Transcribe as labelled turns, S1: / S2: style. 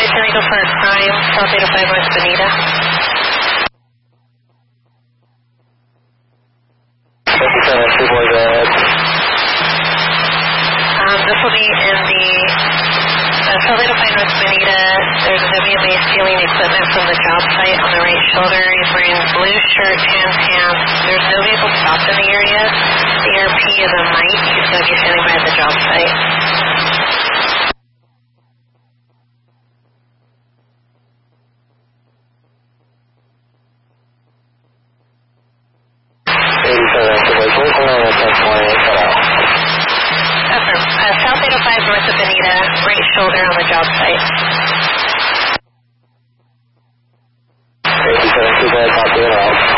S1: San Diego for a crime, South 805 North Bonita. This will be in the South 805 North Bonita. There's a WMA stealing equipment from the job site on the right shoulder. He's wearing blue shirt, tan pants. There's no vehicle stopped in the area. The ERP is a Mike. He's going to be standing by the job site. South 805 North of Bonita, right shoulder on the job site.
S2: 87, 2 copy it out.